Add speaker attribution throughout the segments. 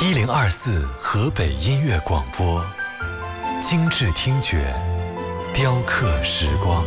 Speaker 1: 1024河北音乐广播，精致听觉，雕刻时光。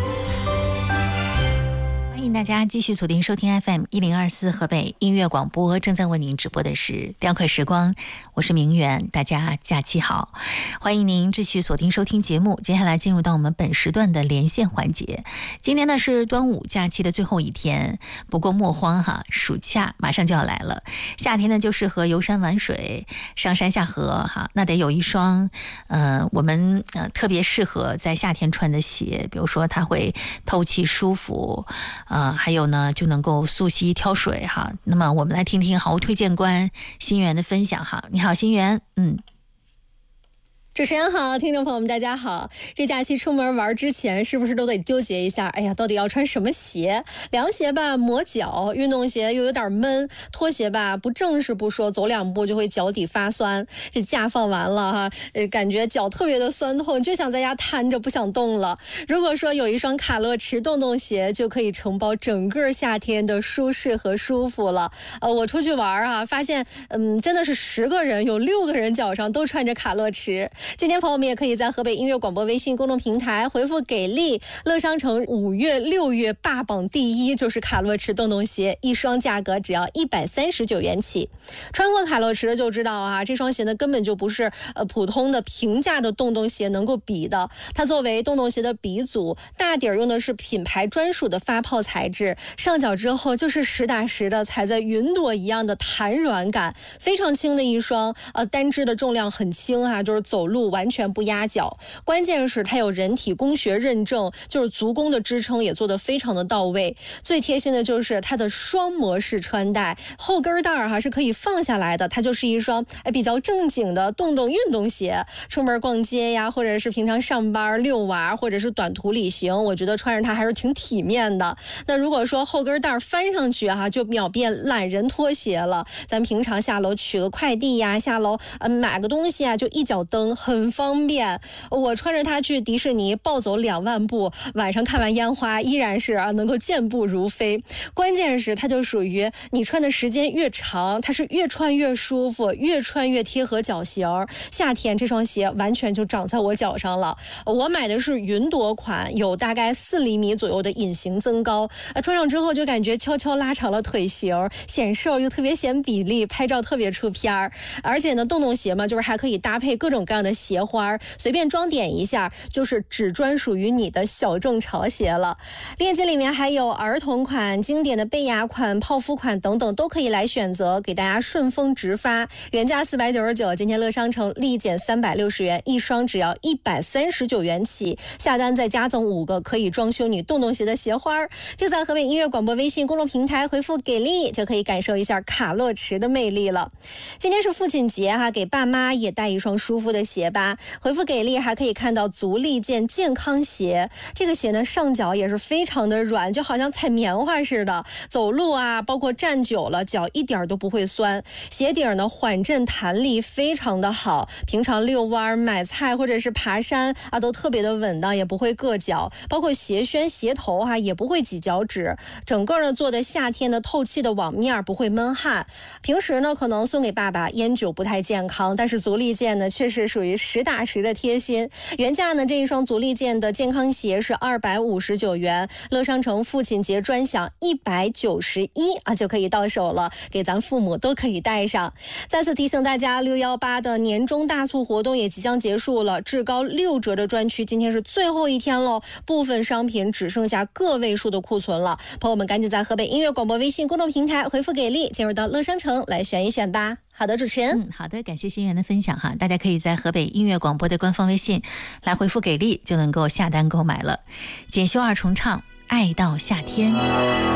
Speaker 2: 欢迎大家继续锁定收听 FM1024河北音乐广播，正在为您直播的是雕刻时光，我是明媛，大家假期好，欢迎您继续锁定收听节目。接下来进入到我们本时段的连线环节。今天呢是端午假期的最后一天，不过莫慌哈，暑假马上就要来了。夏天呢就适合游山玩水，上山下河哈，那得有一双我们特别适合在夏天穿的鞋，比如说它会透气舒服。还有呢，就能够溯溪挑水哈。那么我们来听听好物推荐官心源的分享哈。你好，心源。
Speaker 3: 主持人好，听众朋友们大家好。这假期出门玩之前，是不是都得纠结一下？哎呀，到底要穿什么鞋？凉鞋吧磨脚，运动鞋又有点闷，拖鞋吧不正式不说，走两步就会脚底发酸。这假放完了哈，感觉脚特别的酸痛，就想在家瘫着不想动了。如果说有一双卡乐驰洞洞鞋，就可以承包整个夏天的舒适和舒服了。我出去玩啊，发现真的是10个人有6个人脚上都穿着卡乐驰。今天朋友们也可以在河北音乐广播微信公众平台回复给力，乐商城5月6月霸榜第一就是卡乐驰洞洞鞋，一双价格只要139元起。穿过卡乐驰的就知道啊，这双鞋呢根本就不是普通的平价的洞洞鞋能够比的。它作为洞洞鞋的鼻祖，大底儿用的是品牌专属的发泡材质，上脚之后就是实打实的踩在云朵一样的弹软感，非常轻的一双单只的重量很轻啊，就是走路完全不压脚。关键是它有人体工学认证，就是足弓的支撑也做得非常的到位。最贴心的就是它的双模式穿戴，后跟带是可以放下来的，它就是一双比较正经的洞洞运动鞋。出门逛街呀，或者是平常上班遛娃，或者是短途旅行，我觉得穿着它还是挺体面的。那如果说后跟带翻上去就秒变懒人拖鞋了。咱平常下楼取个快递呀，下楼买个东西就一脚蹬，很方便。我穿着它去迪士尼暴走2万步，晚上看完烟花依然是能够健步如飞。关键是它就属于你穿的时间越长，它是越穿越舒服，越穿越贴合脚型。夏天这双鞋完全就长在我脚上了。我买的是云朵款，有大概4厘米左右的隐形增高，穿上之后就感觉悄悄拉长了腿型，显瘦又特别显比例，拍照特别出片儿。而且呢，洞洞鞋嘛，就是还可以搭配各种各样的鞋花，随便装点一下，就是只专属于你的小众潮鞋了。链接里面还有儿童款、经典的贝雅款、泡芙款等等，都可以来选择，给大家顺丰直发。原价499，今天乐商城立减360元，一双只要139元起，下单再加赠5个可以装修你洞洞鞋的鞋花。就在河北音乐广播微信公众平台回复给力，就可以感受一下卡乐驰的魅力了。今天是父亲节给爸妈也带一双舒服的鞋吧。回复给力还可以看到足力健健康鞋，这个鞋呢上脚也是非常的软，就好像踩棉花似的，走路包括站久了脚一点都不会酸。鞋底呢缓震弹力非常的好，平常遛弯、买菜或者是爬山都特别的稳当，也不会硌脚。包括鞋楦、鞋头也不会挤脚趾，整个呢做的夏天的透气的网面，不会闷汗。平时呢可能送给爸爸烟酒不太健康，但是足力健呢确实属于实打实的贴心。原价呢这一双足力健的健康鞋是259元，乐商城父亲节专享191就可以到手了，给咱父母都可以带上。再次提醒大家，618的年终大促活动也即将结束了，至高6折的专区今天是最后一天喽，部分商品只剩下个位数的库存了，朋友们赶紧在河北音乐广播微信公众平台回复给力，进入到乐商城来选一选吧。好的，主持人。
Speaker 2: 好的，感谢心源的分享哈，大家可以在河北音乐广播的官方微信来回复给力，就能够下单购买了。检修2重唱，爱到夏天。